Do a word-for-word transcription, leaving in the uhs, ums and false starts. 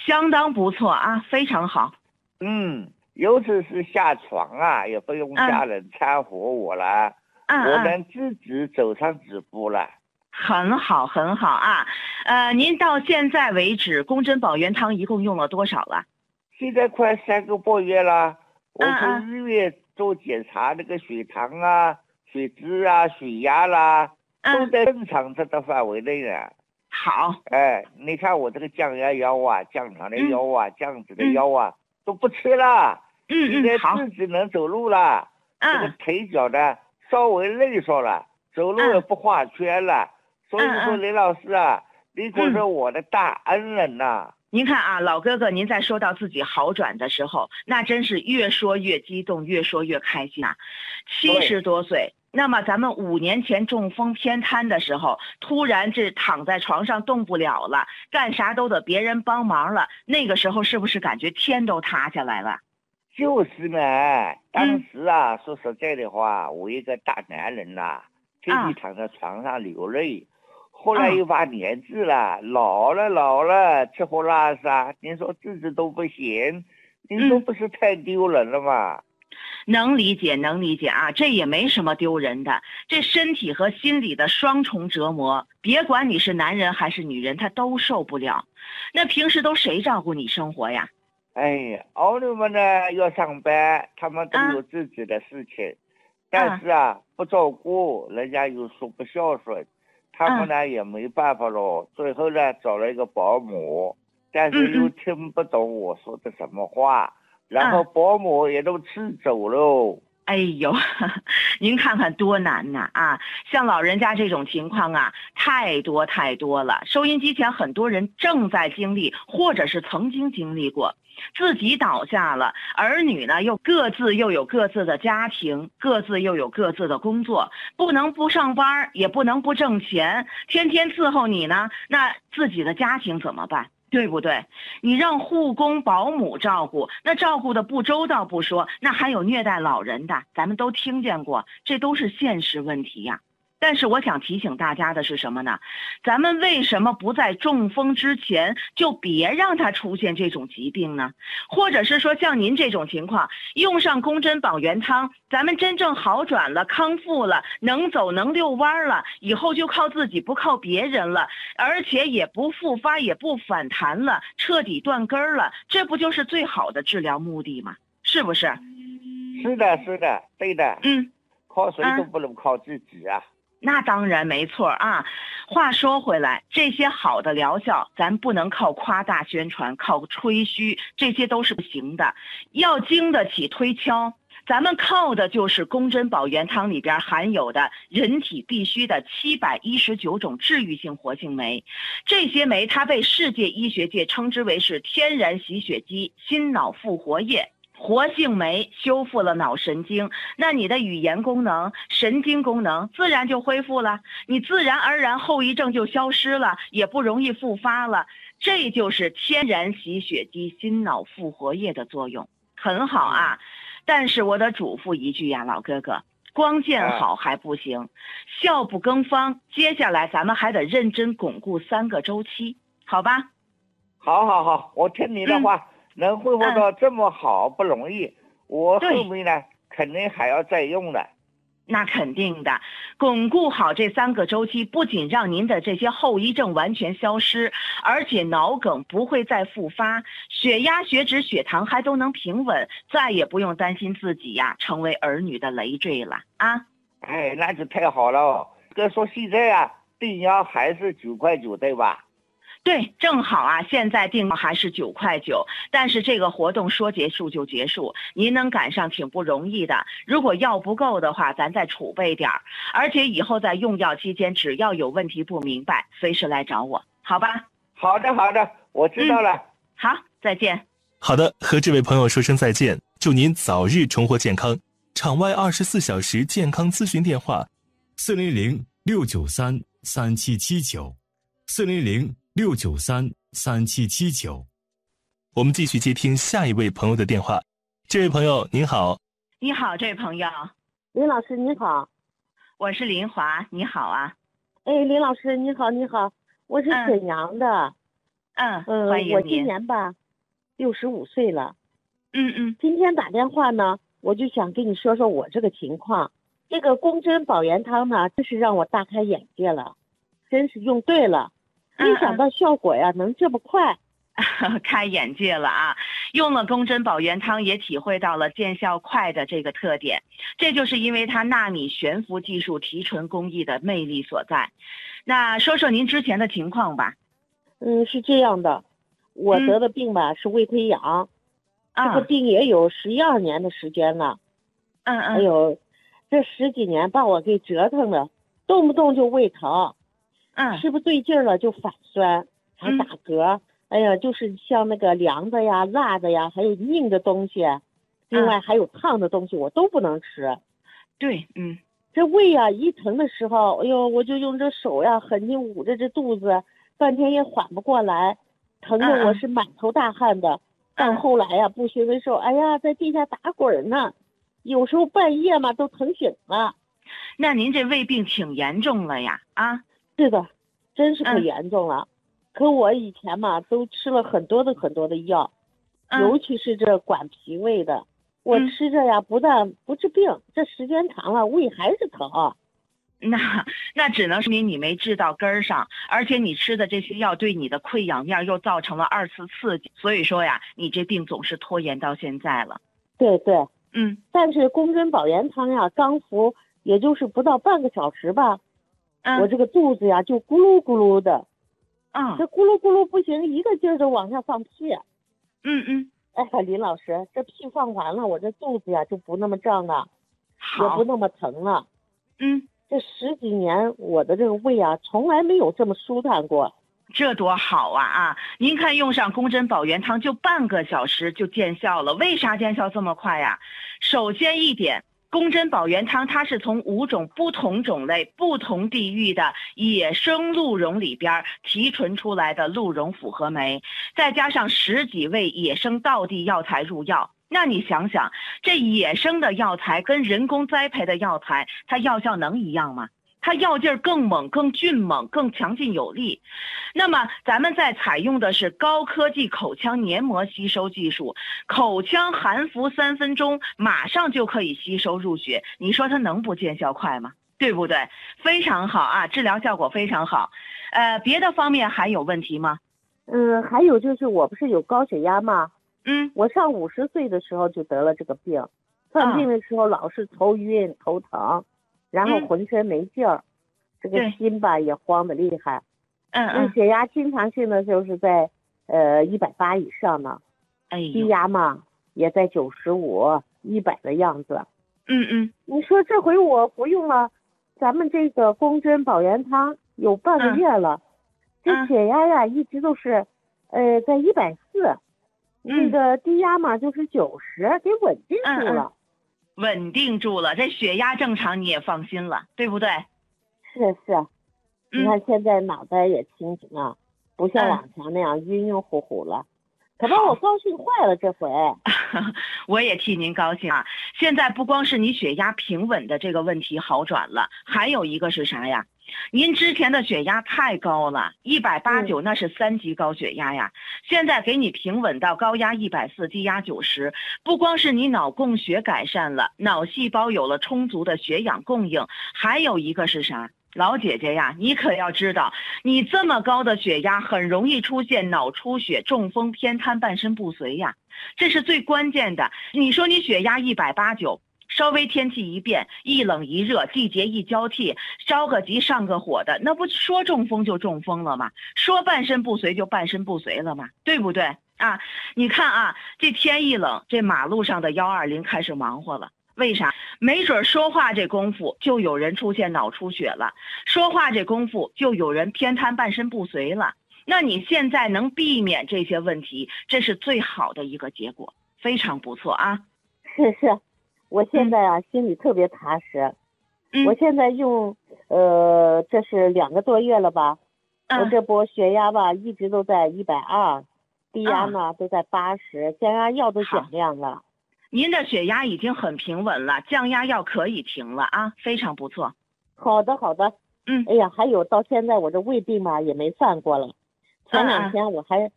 相当不错啊，非常好。 嗯，尤其是下床啊，也不用家人搀扶我了， 嗯嗯、 我能自己走上几步了。 很好，很好啊。呃，您到现在为止，宫珍宝元汤一共用了多少了？ 现在快三个多月了，我嗯嗯去医院做检查，那个血糖啊、血脂啊、血压啦，都嗯， 在正常这个范围内呢。 好。 哎，你看我这个降压药啊、降糖的药啊、降脂的嗯药啊，都不吃了。 嗯现在嗯，好。 自己能走路了，这个嗯腿脚呢稍微累索了，走路也嗯不画圈了。所以说， 嗯嗯林老师啊，你可是嗯， 我的大恩人呐、 您看啊，老哥哥，您在说到自己好转的时候，那真是越说越激动，越说越开心啊。七十多岁，那么咱们五年前中风偏瘫的时候，突然这躺在床上动不了了，干啥都得别人帮忙了，那个时候是不是感觉天都塌下来了？ 就是嘛，当时啊，说实在的话，我一个大男人呐、天天躺在床上流泪。后来又把年纪了，老了老了，吃喝拉撒，您说自己都不行，您说不是太丢人了吗？ 能理解，能理解啊，这也没什么丢人的，这身体和心理的双重折磨，别管你是男人还是女人，他都受不了。那平时都谁照顾你生活呀？ 哎呀，儿女们呢要上班，他们都有自己的事情，啊、但是啊，不照顾，人家又说不孝顺，他们呢、嗯、也没办法咯。最后呢，找了一个保姆，但是又听不懂我说的什么话，嗯、然后保姆也都吃走喽。 哎呦，您看看多难呐！啊，像老人家这种情况啊，太多太多了。收音机前很多人正在经历，或者是曾经经历过，自己倒下了，儿女呢又各自又有各自的家庭，各自又有各自的工作，不能不上班，也不能不挣钱，天天伺候你呢，那自己的家庭怎么办？对不对？你让护工保姆照顾，那照顾的不周到不说，那还有虐待老人的，咱们都听见过，这都是现实问题呀。但是我想提醒大家的是什么呢？咱们为什么不在中风之前就别让他出现这种疾病呢？或者是说像您这种情况，用上宫珍宝元汤，咱们真正好转了，康复了，能走能遛弯了，以后就靠自己不靠别人了，而且也不复发也不反弹了，彻底断根了，这不就是最好的治疗目的吗？是不是？ 是的，是的，对的。 嗯， 靠谁都不能靠自己啊。 那当然没错啊。话说回来，这些好的疗效，咱不能靠夸大宣传，靠吹嘘，这些都是不行的。要经得起推敲，咱们靠的就是宫珍宝元汤里边含有的人体必需的七百一十九种治愈性活性酶。这些酶它被世界医学界称之为是天然洗血机、心脑复活液。活性酶修复了脑神经，那你的语言功能、神经功能自然就恢复了，你自然而然后遗症就消失了，也不容易复发了。这就是天然洗血机心脑复活液的作用，很好啊。但是我得嘱咐一句呀，老哥哥，光见好还不行，效不更方，接下来咱们还得认真巩固三个周期，好吧？ 好好好，我听你的话。嗯，能恢复到这么好不容易，嗯、我后面呢肯定还要再用的。 那肯定的，巩固好这三个周期，不仅让您的这些后遗症完全消失，而且脑梗不会再复发，血压、血脂、血糖还都能平稳，再也不用担心自己呀成为儿女的累赘了啊！ 哎，那就太好了。哥说现在啊，定药还是九块九，对吧？ 对，正好啊，现在定还是九块九，但是这个活动说结束就结束，您能赶上挺不容易的。如果药不够的话，咱再储备点儿，而且以后在用药期间，只要有问题不明白，随时来找我，好吧？ 好的，好的，我知道了。 嗯、好，再见。 好的，和这位朋友说声再见，祝您早日重获健康。场外二十四小时健康咨询电话： 四零零六九三三七七九，四零零。六九三三七七九， 我们继续接听下一位朋友的电话。这位朋友您好。 你好，这位朋友。 林老师你好。 我是林华，你好啊。 哎，林老师你好，你好，我是沈阳的。 嗯， 呃， 欢迎我今您。 年吧，六十五岁了。 嗯嗯今天打电话呢，我就想跟你说说我这个情况。这个宫针保元汤呢，真是让我大开眼界了，真是用对了，没嗯想到效果呀能这么快。 嗯，开眼界了啊！用了宫针保元汤，也体会到了见效快的这个特点，这就是因为它纳米悬浮技术提纯工艺的魅力所在。那说说您之前的情况吧。 嗯，是这样的，我嗯得的病吧是胃溃疡，这啊个，病也有十一二年的时间了。 嗯嗯哎呦，这十几年把我给折腾的，动不动就胃疼， 嗯吃不对劲儿了就反酸，还打嗝。哎呀，就是像那个凉的呀、辣的呀，还有硬的东西，另外还有烫的东西，我都不能吃。 对，嗯这胃呀一疼的时候，哎呦，我就用这手呀狠劲捂着这肚子，半天也缓不过来，疼的我是满头大汗的。到嗯， 后来呀，不行的时候，哎呀，在地下打滚呢，有时候半夜嘛都疼醒了。 那您这胃病挺严重了呀？啊， 是的，真是可嗯严重了。可我以前嘛都吃了很多的很多的药，尤嗯其是这管脾胃的，我嗯吃着呀不但不治病，这时间长了胃还是疼。 那那只能说明你没治到根儿上，而且你吃的这些药对你的溃疡面又造成了二次刺激，所以说呀，你这病总是拖延到现在了。 对对， 嗯但是宫针保元汤呀，刚服也就是不到半个小时吧， 嗯， 我这个肚子呀就咕噜咕噜的， 嗯这咕噜咕噜不行，一个劲儿的往下放屁。 嗯嗯， 哎呀，林老师，这屁放完了，我这肚子呀就不那么胀了，也好不，那么疼了。 嗯， 这十几年我的这个胃啊，从来没有这么舒坦过。 这多好啊啊！您看用上宫针保元汤就半个小时就见效了，为啥见效这么快呀？首先一点，宫针保元汤它是从五种不同种类、不同地域的野生鹿茸里边提纯出来的鹿茸复合酶，再加上十几味野生道地药材入药。那你想想，这野生的药材跟人工栽培的药材，它药效能一样吗？它药劲儿更猛、更迅猛、更强劲有力。那么咱们在采用的是高科技口腔黏膜吸收技术，口腔含服三分钟，马上就可以吸收入血。你说它能不见效快吗？对不对？非常好啊，治疗效果非常好。呃，别的方面还有问题吗？ 嗯，还有就是我不是有高血压吗？ 嗯我上五十岁的时候就得了这个病，犯病的时候老是头晕头疼，然后嗯浑身没劲儿，这个对心吧也慌得厉害。 嗯嗯， 那血压经常性的就是在呃一百八以上呢，低哎呦， 压嘛也在九十五、一百的样子。 嗯嗯你说这回我服用了咱们这个宫针保元汤有半个月了，这嗯血压呀一直都是呃在一百四，那嗯， 个低压嘛就是九十，给稳定住了。 稳定住了，这血压正常你也放心了，对不对？ 是是，你嗯看现在脑袋也清醒了，不像嗯往常那样晕晕乎乎了，可把好我高兴坏了这回。 我也替您高兴啊！现在不光是你血压平稳的这个问题好转了，还有一个是啥呀？您之前的血压太高了，一百八九那是三级高血压呀。现在给你平稳到高压一百四，低压九十，不光是你脑供血改善了，脑细胞有了充足的血氧供应，还有一个是啥？老姐姐呀，你可要知道，你这么高的血压很容易出现脑出血、中风、偏瘫、半身不遂呀，这是最关键的。你说你血压一百八九。稍微天气一变，一冷一热，季节一交替，着个急上个火的，那不说中风就中风了吗？说半身不遂就半身不遂了吗？对不对啊？你看啊，这天一冷，这马路上的幺二零开始忙活了。为啥？没准说话这功夫就有人出现脑出血了，说话这功夫就有人偏瘫半身不遂了。那你现在能避免这些问题，这是最好的一个结果，非常不错啊。 是是，我现在啊、嗯、心里特别踏实。 嗯、 我现在用呃这是两个多月了吧， 嗯、 我这波血压吧一直都在一百二，低压呢、嗯、都在八十，降压药都减量了。 您的血压已经很平稳了，降压药可以停了啊，非常不错。 好的好的， 嗯， 哎呀，还有到现在我这胃病吧也没犯过了， 前两天我还